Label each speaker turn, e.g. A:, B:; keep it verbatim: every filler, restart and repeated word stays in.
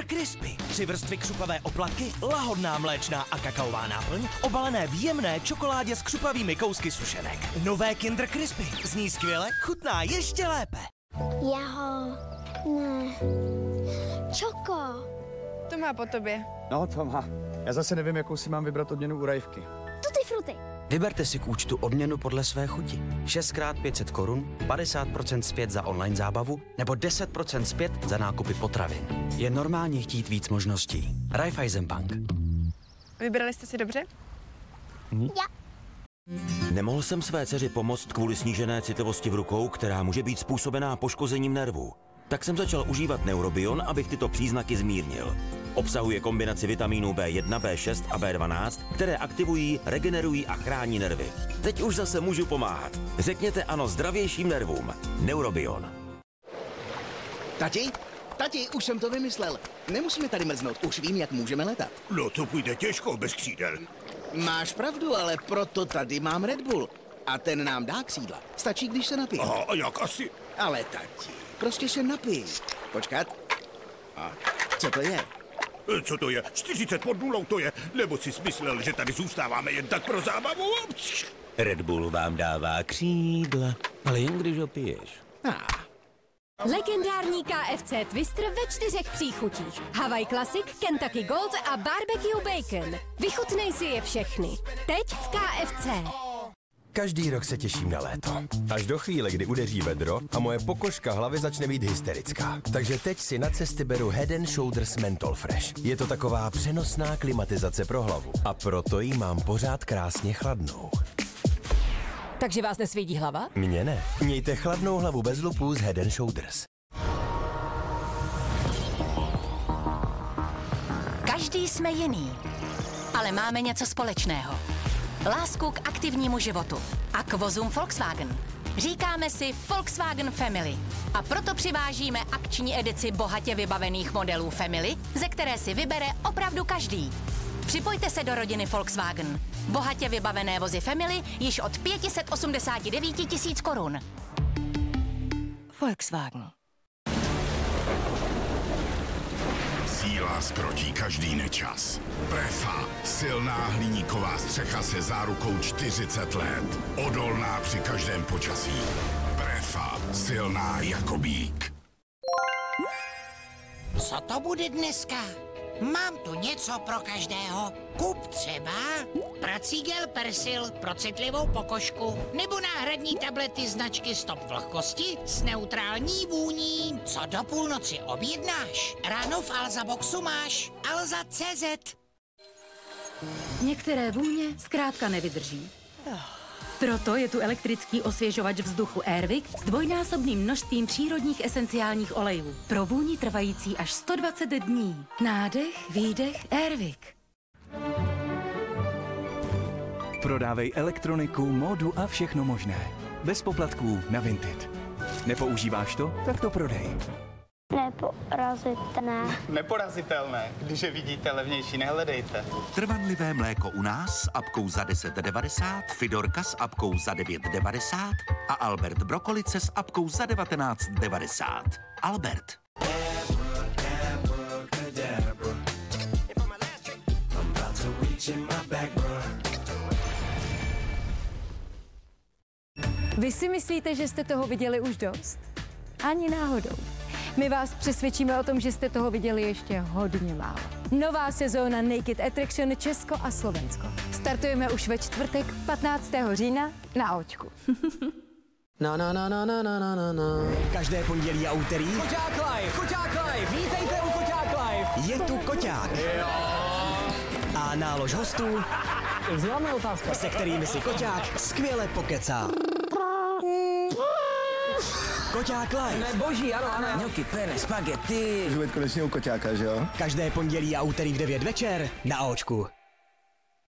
A: Kinder Crispy. Tři vrstvy křupavé oplatky, lahodná mléčná a kakaová náplň, obalené v jemné čokoládě s křupavými kousky sušenek. Nové Kinder Crispy. Zní skvěle, chutná ještě lépe.
B: Jaho, ne, čoko.
C: To má po tobě.
D: No, to má. Já zase nevím, jakou si mám vybrat odměnu u Rajvky.
B: Tuty fruty.
E: Vyberte si k účtu odměnu podle své chuti. šest krát pět set korun, padesát procent zpět za online zábavu nebo deset procent zpět za nákupy potravin. Je normálně chtít víc možností. Raiffeisenbank.
C: Vybrali jste si dobře?
B: Hm? Já.
F: Nemohl jsem své dceři pomoct kvůli snížené citlivosti v rukou, která může být způsobená poškozením nervů. Tak jsem začal užívat Neurobion, abych tyto příznaky zmírnil. Obsahuje kombinaci vitamínů bé jedna, bé šest a bé dvanáct, které aktivují, regenerují a chrání nervy. Teď už zase můžu pomáhat. Řekněte ano zdravějším nervům. Neurobion.
G: Tati? Tati, už jsem to vymyslel. Nemusíme tady mrznout, už vím, jak můžeme letat.
H: No to půjde těžko bez křídel.
G: Máš pravdu, ale proto tady mám Red Bull. A ten nám dá křídla. Stačí, když se napije.
H: Aha, a jak asi?
G: Ale tati, prostě se napij. Počkat. A co to je?
H: Co to je? čtyřicet pod nulou to je? Nebo jsi smyslel, že tady zůstáváme jen tak pro zábavu?
F: Red Bull vám dává křídla, ale jen když ho piješ.
G: Ah.
I: Legendární K F C Twister ve čtyřech příchutích. Hawaii Classic, Kentucky Gold a Barbecue Bacon. Vychutnej si je všechny. Teď v K F C.
J: Každý rok se těším na léto. Až do chvíle, kdy udeří vedro a moje pokožka hlavy začne být hysterická. Takže teď si na cesty beru Head and Shoulders Menthol Fresh. Je to taková přenosná klimatizace pro hlavu. A proto ji mám pořád krásně chladnou.
I: Takže vás nesvědí hlava?
J: Mně ne. Mějte chladnou hlavu bez lupů z Head and Shoulders.
K: Každý jsme jiný, ale máme něco společného. Lásku k aktivnímu životu a k vozům Volkswagen. Říkáme si Volkswagen Family a proto přivážíme akční edici bohatě vybavených modelů Family, ze které si vybere opravdu každý. Připojte se do rodiny Volkswagen. Bohatě vybavené vozy Family již od pět set osmdesát devět tisíc korun. Volkswagen.
H: Síla zkrotí každý nečas. Prefa, silná hliníková střecha se zárukou čtyřicet let. Odolná při každém počasí. Prefa, silná jako bík.
L: Co to bude dneska? Mám tu něco pro každého. Kup třeba Pracigel Persil pro citlivou pokožku nebo náhradní tablety značky Stop vlhkosti s neutrální vůní. Co do půlnoci objednáš? Ráno v Alza Boxu máš Alza tečka cé zet.
M: Některé vůně zkrátka nevydrží. Proto je tu elektrický osvěžovač vzduchu Airwick s dvojnásobným množstvím přírodních esenciálních olejů. Pro vůni trvající až sto dvacet dní. Nádech, výdech, Airwick.
N: Prodávej elektroniku, módu a všechno možné. Bez poplatků na Vinted. Nepoužíváš to? Tak to prodej.
B: Neporazitelné.
O: Neporazitelné. Když je vidíte levnější, nehledejte.
P: Trvanlivé mléko u nás s apkou za deset devadesát, Fidorka s apkou za devět devadesát a Albert Brokolice s apkou za devatenáct devadesát. Albert.
I: Vy si myslíte, že jste toho viděli už dost? Ani náhodou. My vás přesvědčíme o tom, že jste toho viděli ještě hodně málo. Nová sezóna Naked Attraction Česko a Slovensko. Startujeme už ve čtvrtek patnáctého října na Očku.
Q: Na na na na na na na na.
A: Každé pondělí a úterý.
Q: Koťák Live, Koťák Live, vítejte u Koťák Live.
A: Je tu Koťák.
Q: Jo.
A: A nálož hostů,
Q: Vzděláme otázka.
A: se kterými si Koťák skvěle pokecá. Koťák Live.
Q: Ne, boží, ano, ano.
A: Ňoky, pene, spaghetti.
D: Už bude konečně u Koťáka, že jo?
A: Každé pondělí a úterý v devět večer na Očku.